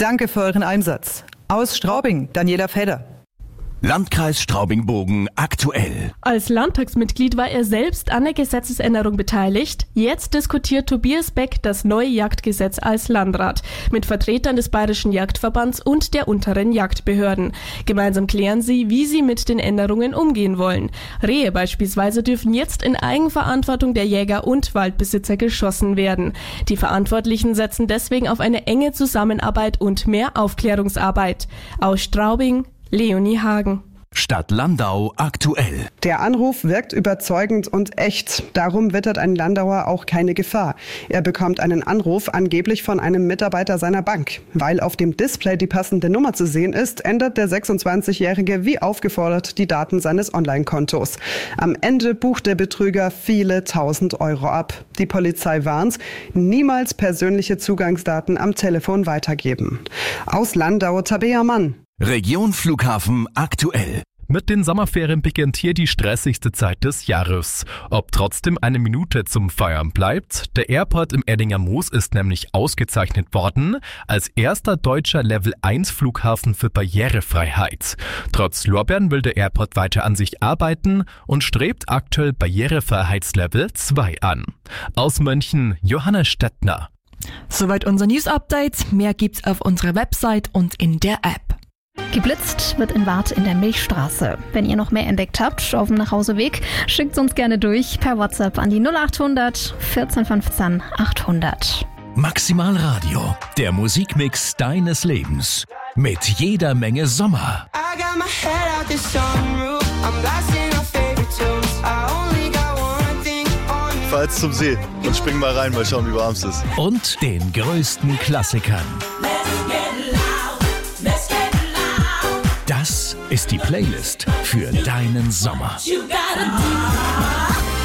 Danke für euren Einsatz. Aus Straubing, Daniela Fedder. Landkreis Straubing-Bogen aktuell. Als Landtagsmitglied war er selbst an der Gesetzesänderung beteiligt. Jetzt diskutiert Tobias Beck das neue Jagdgesetz als Landrat mit Vertretern des Bayerischen Jagdverbands und der unteren Jagdbehörden. Gemeinsam klären sie, wie sie mit den Änderungen umgehen wollen. Rehe beispielsweise dürfen jetzt in Eigenverantwortung der Jäger und Waldbesitzer geschossen werden. Die Verantwortlichen setzen deswegen auf eine enge Zusammenarbeit und mehr Aufklärungsarbeit. Aus Straubing, Leonie Hagen. Stadt Landau aktuell. Der Anruf wirkt überzeugend und echt. Darum wittert ein Landauer auch keine Gefahr. Er bekommt einen Anruf angeblich von einem Mitarbeiter seiner Bank. Weil auf dem Display die passende Nummer zu sehen ist, ändert der 26-Jährige wie aufgefordert die Daten seines Online-Kontos. Am Ende bucht der Betrüger viele tausend Euro ab. Die Polizei warnt, niemals persönliche Zugangsdaten am Telefon weitergeben. Aus Landau, Tabea Mann. Region Flughafen aktuell. Mit den Sommerferien beginnt hier die stressigste Zeit des Jahres. Ob trotzdem eine Minute zum Feiern bleibt? Der Airport im Eddinger Moos ist nämlich ausgezeichnet worden als erster deutscher Level 1 Flughafen für Barrierefreiheit. Trotz Lorbeeren will der Airport weiter an sich arbeiten und strebt aktuell Barrierefreiheitslevel 2 an. Aus München, Johannes Stettner. Soweit unser News-Update. Mehr gibt's auf unserer Website und in der App. Geblitzt wird in Warth in der Milchstraße. Wenn ihr noch mehr entdeckt habt auf dem Nachhauseweg, schickt uns gerne durch per WhatsApp an die 0800 1415 800. Maximal Radio, der Musikmix deines Lebens. Mit jeder Menge Sommer. Ich fahr jetzt zum See und spring mal rein, mal schauen, wie warm es ist. Und den größten Klassikern. Das ist die Playlist für deinen Sommer.